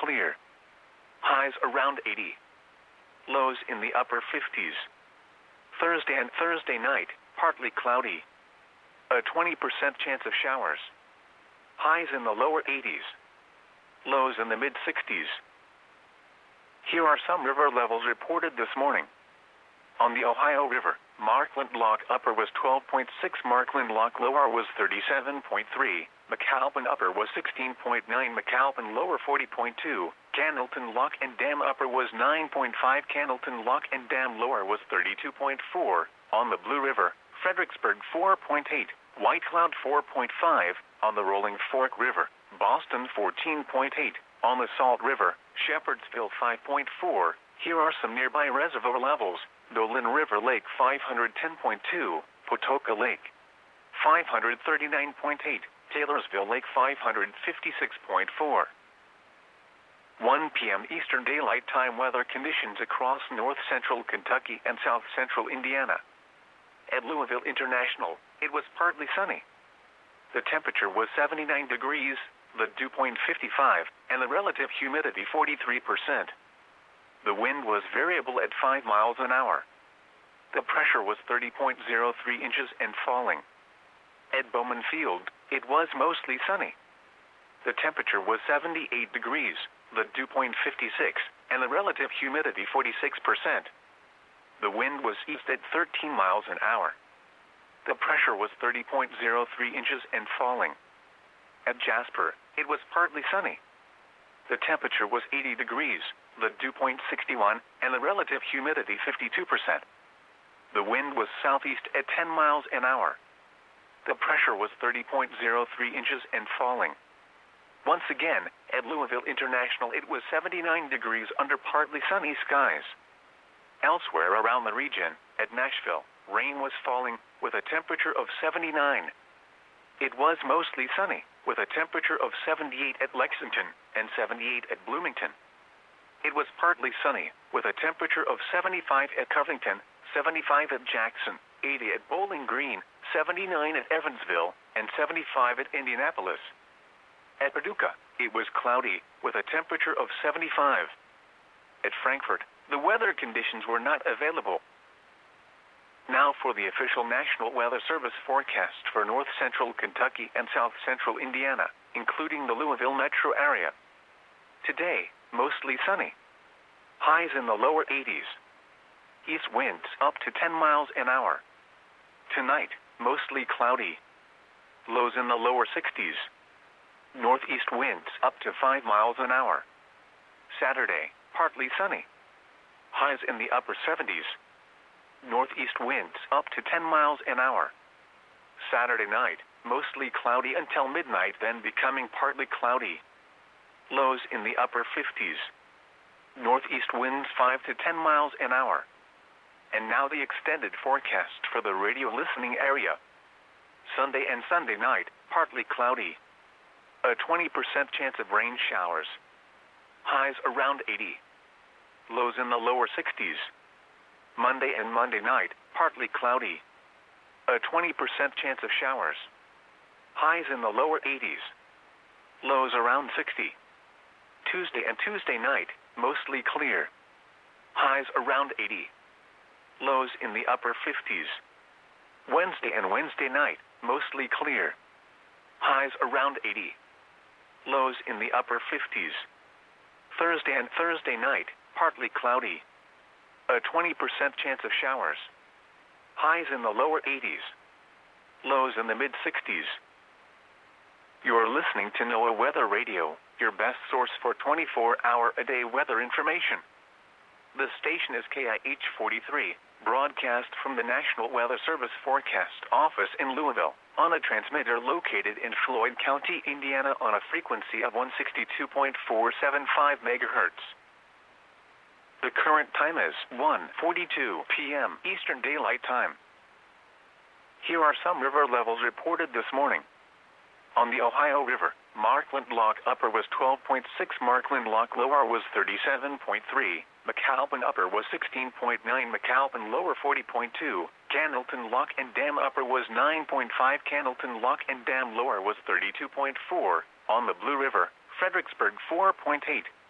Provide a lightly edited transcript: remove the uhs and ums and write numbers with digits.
clear. Highs around 80. Lows in the upper 50s. Thursday and Thursday night, partly cloudy. A 20% chance of showers. Highs in the lower 80s. Lows in the mid-60s. Here are some river levels reported this morning. On the Ohio River, Markland Lock Upper was 12.6, Markland Lock Lower was 37.3, McAlpin Upper was 16.9, McAlpin Lower 40.2, Candleton Lock and Dam Upper was 9.5, Candleton Lock and Dam Lower was 32.4. On the Blue River, Fredericksburg 4.8, White Cloud 4.5, on the Rolling Fork River, Boston 14.8, on the Salt River, Shepherdsville 5.4. Here are some nearby reservoir levels. Dolan River Lake 510.2, Patoka Lake 539.8, Taylorsville Lake 556.4. 1 p.m. Eastern Daylight Time weather conditions across north central Kentucky and south central Indiana. At Louisville International, it was partly sunny. The temperature was 79 degrees, the dew point 55, and the relative humidity 43%. The wind was variable at 5 miles an hour. The pressure was 30.03 inches and falling. At Bowman Field, it was mostly sunny. The temperature was 78 degrees, the dew point 56, and the relative humidity 46%. The wind was east at 13 miles an hour. The pressure was 30.03 inches and falling. At Jasper, it was partly sunny. The temperature was 80 degrees, the dew point 61, and the relative humidity 52%. The wind was southeast at 10 miles an hour. The pressure was 30.03 inches and falling. Once again, at Louisville International, it was 79 degrees under partly sunny skies. Elsewhere around the region, at Nashville, rain was falling with a temperature of 79. It was mostly sunny, with a temperature of 78 at Lexington and 78 at Bloomington. It was partly sunny, with a temperature of 75 at Covington, 75 at Jackson, 80 at Bowling Green, 79 at Evansville, and 75 at Indianapolis. At Paducah, it was cloudy, with a temperature of 75. At Frankfort, the weather conditions were not available. Now for the official National Weather Service forecast for north central Kentucky and south central Indiana, including the Louisville metro area. Today, mostly sunny. Highs in the lower 80s. East winds up to 10 miles an hour. Tonight, mostly cloudy. Lows in the lower 60s. Northeast winds up to 5 miles an hour. Saturday, partly sunny. Highs in the upper 70s. Northeast winds up to 10 miles an hour. Saturday night, mostly cloudy until midnight, then becoming partly cloudy. Lows in the upper 50s. Northeast winds 5 to 10 miles an hour. And now the extended forecast for the radio listening area. Sunday and Sunday night, partly cloudy. A 20% chance of rain showers. Highs around 80. Lows in the lower 60s. Monday and Monday night, partly cloudy. A 20% chance of showers. Highs in the lower 80s. Lows around 60. Tuesday and Tuesday night, mostly clear. Highs around 80. Lows in the upper 50s. Wednesday and Wednesday night, mostly clear. Highs around 80. Lows in the upper 50s. Thursday and Thursday night, partly cloudy. A 20% chance of showers. Highs in the lower 80s. Lows in the mid-60s. You're listening to NOAA Weather Radio, your best source for 24-hour-a-day weather information. The station is KIH 43, broadcast from the National Weather Service Forecast Office in Louisville, on a transmitter located in Floyd County, Indiana, on a frequency of 162.475 megahertz. The current time is 1:42 p.m. Eastern Daylight Time. Here are some river levels reported this morning. On the Ohio River, Markland Lock Upper was 12.6, Markland Lock Lower was 37.3, McAlpin Upper was 16.9, McAlpin Lower 40.2, Candleton Lock and Dam Upper was 9.5, Candleton Lock and Dam Lower was 32.4. On the Blue River, Fredericksburg 4.8,